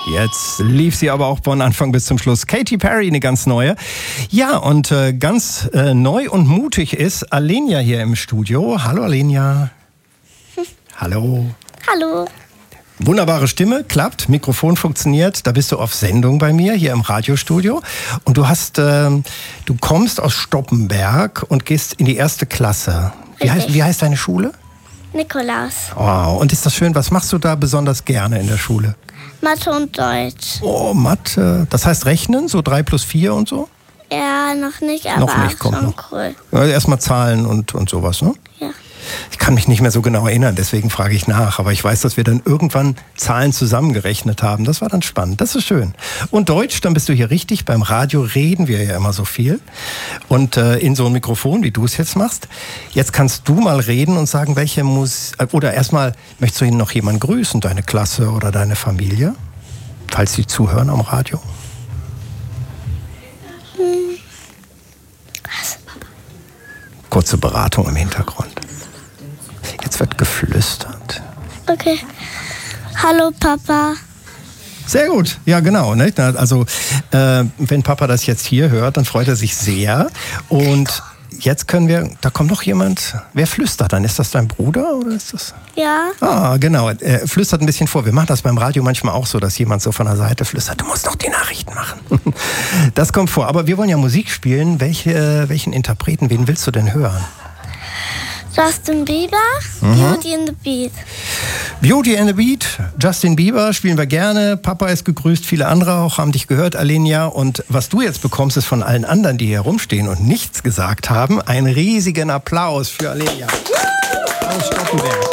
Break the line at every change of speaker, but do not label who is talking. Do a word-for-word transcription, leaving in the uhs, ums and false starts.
Jetzt lief sie aber auch von Anfang bis zum Schluss. Katy Perry, eine ganz neue. Ja, und äh, ganz äh, neu und mutig ist Alenia hier im Studio. Hallo Alenia. Hallo.
Hallo.
Wunderbare Stimme, klappt, Mikrofon funktioniert. Da bist du auf Sendung bei mir hier im Radiostudio. Und du hast, äh, du kommst aus Stoppenberg und gehst in die erste Klasse. Wie heißt, wie heißt deine Schule?
Nikolaus.
Wow, und ist das schön? Was machst du da besonders gerne in der Schule?
Mathe und Deutsch.
Oh, Mathe. Das heißt Rechnen, so drei plus vier und so?
Ja, noch nicht, aber
Noch nicht, kommt
schon
noch.
cool.
Ja, erstmal Zahlen und, und sowas, ne?
Ja.
Ich kann mich nicht mehr so genau erinnern, deswegen frage ich nach. Aber ich weiß, dass wir dann irgendwann Zahlen zusammengerechnet haben. Das war dann spannend, das ist schön. Und Deutsch, dann bist du hier richtig. Beim Radio reden wir ja immer so viel. Und äh, in so ein Mikrofon, wie du es jetzt machst. Jetzt kannst du mal reden und sagen, welche Musik... Oder erstmal, möchtest du noch jemanden grüßen, deine Klasse oder deine Familie? Falls sie zuhören am Radio.
Hm.
Kurze Beratung im Hintergrund. Jetzt wird geflüstert.
Okay. Hallo Papa.
Sehr gut, ja genau. Ne? Also äh, wenn Papa das jetzt hier hört, dann freut er sich sehr. Und jetzt können wir, da kommt noch jemand. Wer flüstert dann? Ist das dein Bruder oder ist das?
Ja.
Ah, genau. Er flüstert ein bisschen vor. Wir machen das beim Radio manchmal auch so, dass jemand so von der Seite flüstert. Du musst noch die Nachrichten machen. Das kommt vor. Aber wir wollen ja Musik spielen. Welche, welchen Interpreten, wen willst du denn hören?
Justin Bieber,
Mhm.
Beauty and the Beat.
Beauty and the Beat, Justin Bieber spielen wir gerne. Papa ist gegrüßt, viele andere auch haben dich gehört, Alenia. Und was du jetzt bekommst, ist von allen anderen, die hier rumstehen und nichts gesagt haben, einen riesigen Applaus für Alenia aus Stoppenberg.